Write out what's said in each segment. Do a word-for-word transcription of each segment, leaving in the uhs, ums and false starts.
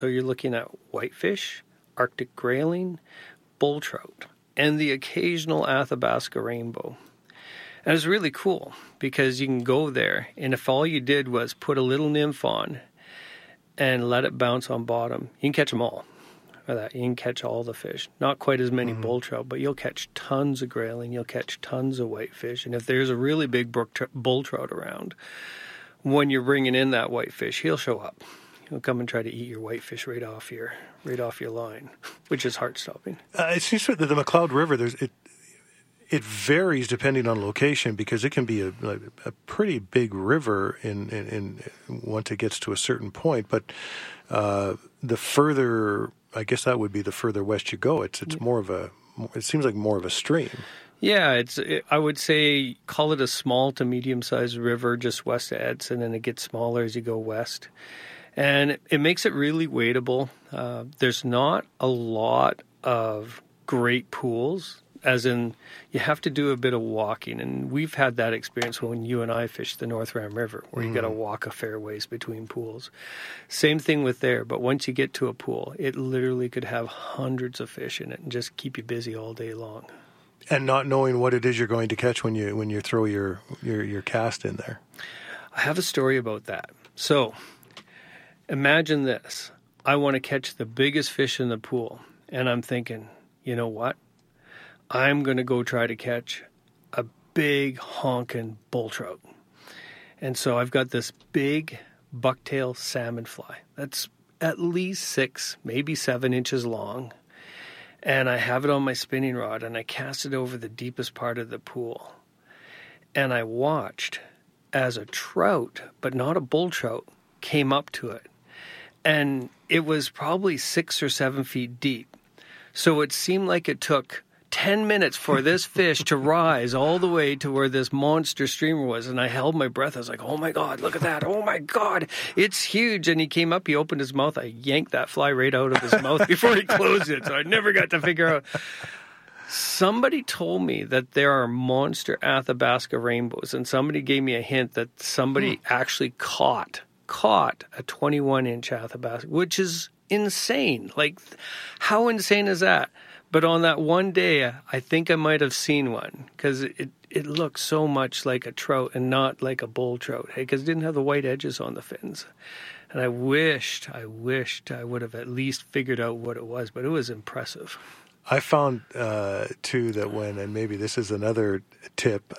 So you're looking at whitefish, Arctic grayling, bull trout, and the occasional Athabasca rainbow. And it's really cool because you can go there, and if all you did was put a little nymph on and let it bounce on bottom, you can catch them all. Or that you can catch all the fish. Not quite as many mm-hmm. bull trout, but you'll catch tons of grayling. You'll catch tons of whitefish. And if there's a really big brook tr- bull trout around, when you're bringing in that whitefish, he'll show up. He'll come and try to eat your whitefish right off your right off your line, which is heart stopping. Uh, it seems that the McLeod River, there's it. It varies depending on location because it can be a, a pretty big river in, in, in once it gets to a certain point. But uh, the further, I guess that would be the further west you go. It's it's more of a. It seems like more of a stream. Yeah, it's. It, I would say call it a small to medium-sized river just west of Edson, and it gets smaller as you go west. And it, it makes it really wadeable. Uh, there's not a lot of great pools. As in, you have to do a bit of walking, and we've had that experience when you and I fished the North Ram River, where you mm. got to walk a fair ways between pools. Same thing with there, but once you get to a pool, it literally could have hundreds of fish in it and just keep you busy all day long. And not knowing what it is you're going to catch when you when you throw your your, your cast in there. I have a story about that. So, imagine this: I want to catch the biggest fish in the pool, and I'm thinking, you know what? I'm going to go try to catch a big honking bull trout. And so I've got this big bucktail salmon fly that's at least six, maybe seven inches long. And I have it on my spinning rod, and I cast it over the deepest part of the pool. And I watched as a trout, but not a bull trout, came up to it. And it was probably six or seven feet deep. So it seemed like it took ten minutes for this fish to rise all the way to where this monster streamer was. And I held my breath. I was like, oh my God, look at that. Oh my God, it's huge. And he came up, he opened his mouth. I yanked that fly right out of his mouth before he closed it. So I never got to figure out. Somebody told me that there are monster Athabasca rainbows. And somebody gave me a hint that somebody hmm. actually caught, caught a twenty-one inch Athabasca, which is insane. Like, how insane is that? But on that one day, I think I might have seen one because it, it looked so much like a trout and not like a bull trout, hey, because it didn't have the white edges on the fins. And I wished, I wished I would have at least figured out what it was, but it was impressive. I found, uh, too, that when, and maybe this is another tip,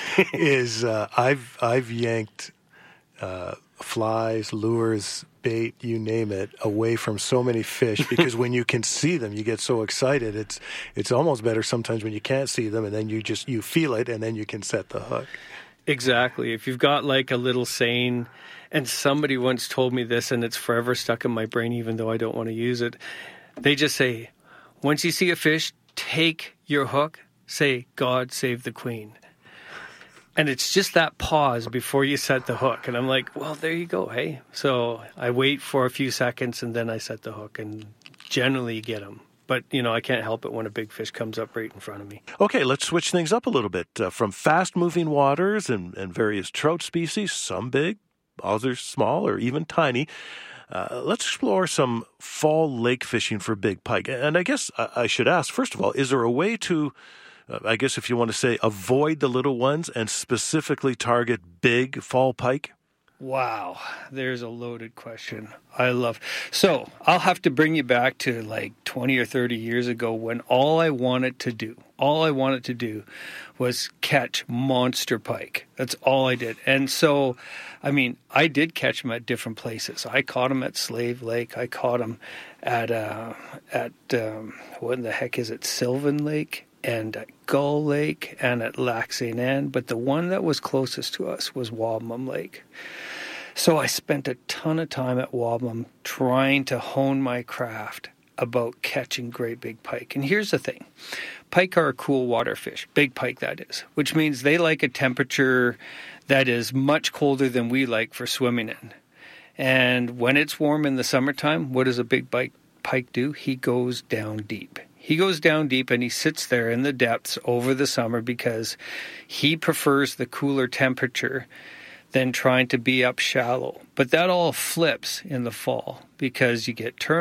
is uh, I've, I've yanked uh, flies, lures, bait, you name it, away from so many fish because when you can see them, you get so excited. It's it's almost better sometimes when you can't see them, and then you just you feel it, and then you can set the hook. Exactly. If you've got like a little saying, and somebody once told me this, and it's forever stuck in my brain, even though I don't want to use it. They just say, once you see a fish, take your hook, say, God save the Queen. And it's just that pause before you set the hook. And I'm like, well, there you go, hey? So I wait for a few seconds, and then I set the hook, and generally get them. But, you know, I can't help it when a big fish comes up right in front of me. Okay, let's switch things up a little bit. Uh, from fast-moving waters and, and various trout species, some big, others small or even tiny, uh, let's explore some fall lake fishing for big pike. And I guess I, I should ask, first of all, is there a way to... Uh, I guess if you want to say avoid the little ones and specifically target big fall pike? Wow, there's a loaded question. I love. So I'll have to bring you back to like twenty or thirty years ago when all I wanted to do, all I wanted to do was catch monster pike. That's all I did. And so, I mean, I did catch them at different places. I caught them at Slave Lake. I caught them at, uh, at um, what in the heck is it, Sylvan Lake? And at Gull Lake and at Lac Saint Anne, but the one that was closest to us was Wabamun Lake. So I spent a ton of time at Wabamun trying to hone my craft about catching great big pike. And here's the thing. Pike are a cool water fish, big pike that is, which means they like a temperature that is much colder than we like for swimming in. And when it's warm in the summertime, what does a big pike do? He goes down deep. He goes down deep and he sits there in the depths over the summer because he prefers the cooler temperature than trying to be up shallow. But that all flips in the fall because you get turn